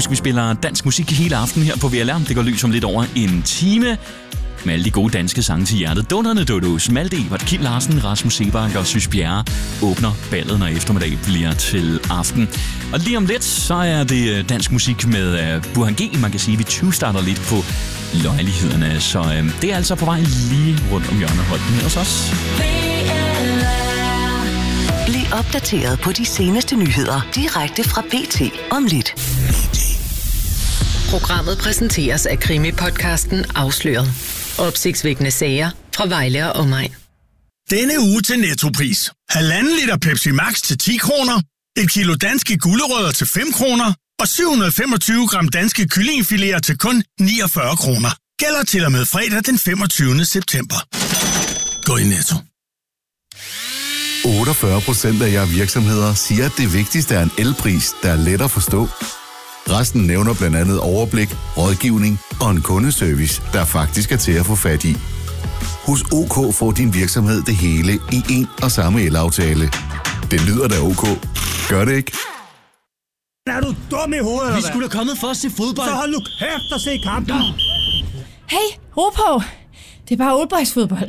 Husk, vi spiller dansk musik hele aften her på VLR. Det går løs om lidt over en time. Med alle de gode danske sange til hjertet. Dunderne Dodos, Malte Ebert, Kim Larsen, Rasmus Sebak og Sys Bjerre åbner ballet, når eftermiddag bliver til aften. Og lige om lidt, så er det dansk musik med Burhan G. Man kan sige, at vi 20-starter lidt på løjlighederne. Så det er altså på vej lige rundt om hjørnet. Hold den hos os. Bliv opdateret på de seneste nyheder direkte fra BT om lidt. Programmet præsenteres af Krimi-podcasten Afsløret. Opsigtsvækkende sager fra Vejle og omegn. Denne uge til Nettopris. 1,5 liter Pepsi Max til 10 kroner, 1 kilo danske gulerødder til 5 kroner og 725 gram danske kyllingefiléer til kun 49 kroner. Gælder til og med fredag den 25. september. Gå i Netto. 48% af jer virksomheder siger, at det vigtigste er en elpris, der er let at forstå. Resten nævner blandt andet overblik, rådgivning og en kundeservice, der faktisk er til at få fat i. Hos OK får din virksomhed det hele i én og samme elaftale. Det lyder da OK. Gør det ikke? Er du dum i hovedet, Vi skulle da kommet for at se fodbold. Så hold nu kæft og se kampen. Hey, ro på. Det er bare oldboysfodbold.